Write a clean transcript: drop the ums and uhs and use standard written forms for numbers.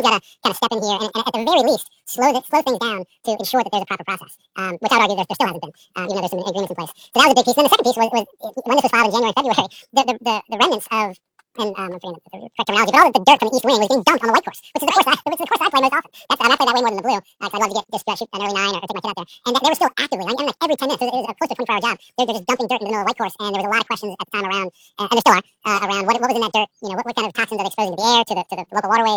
someone's got to kind of step in here and at the very least slow things down to ensure that there's a proper process, which I would argue there still hasn't been, even though there's some agreements in place. So that was a big piece. And then the second piece was when this was filed in January, February, the remnants of, and I'm forgetting the correct terminology, but all the dirt from the east wing was being dumped on the white course, which is the course I play most often. I play that way more than the blue, because I love to shoot an early 9 or take my kid out there. And they were still actively, I mean, like every 10 minutes, it was a close to a 24-hour job. They're just dumping dirt in the middle of the white course, and there was a lot of questions at the time around, and there still are, around what was in that dirt, what kind of toxins are they exposing to the air, to the local waterways.